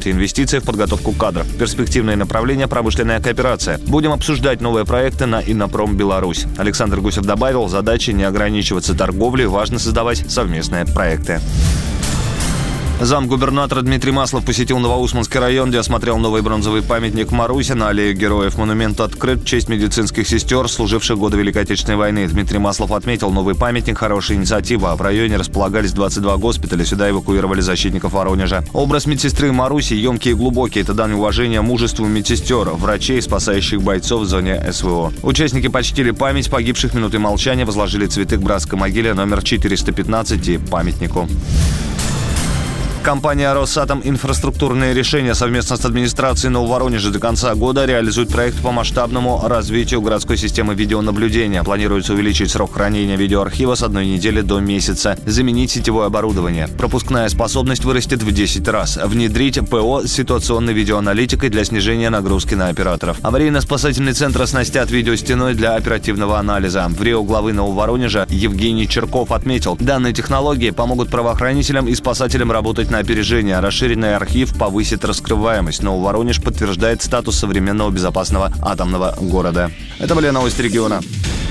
бюджет, инвестиции в подготовку кадров, перспективные направления, промышленная кооперация. Будем обсуждать новые проекты на Иннопром Беларусь. Александр Гусев добавил, задача не ограничиваться торговлей, важно создавать совместные проекты. Замгубернатора Дмитрий Маслов посетил Новоусманский район, где осмотрел новый бронзовый памятник Марусе. На аллее героев монумент открыт в честь медицинских сестер, служивших в годы Великой Отечественной войны. Дмитрий Маслов отметил, новый памятник – хорошая инициатива. В районе располагались 22 госпиталя, сюда эвакуировали защитников Воронежа. Образ медсестры Маруси емкий и глубокий – это дань уважения мужеству медсестер, врачей, спасающих бойцов в зоне СВО. Участники почтили память погибших, минутой молчания возложили цветы к братской могиле номер 415 и памятнику. Компания «Росатом Инфраструктурные решения» совместно с администрацией Нововоронежа до конца года реализует проект по масштабному развитию городской системы видеонаблюдения. Планируется увеличить срок хранения видеоархива с 1 недели до месяца, заменить сетевое оборудование. Пропускная способность вырастет в 10 раз. Внедрить ПО с ситуационной видеоаналитикой для снижения нагрузки на операторов. Аварийно-спасательный центр оснастят видеостеной для оперативного анализа. В РИО главы Нововоронежа Евгений Черков отметил, данные технологии помогут правоохранителям и спасателям работать на опережение. Расширенный архив повысит раскрываемость. Нововоронеж подтверждает статус современного безопасного атомного города. Это были новости региона.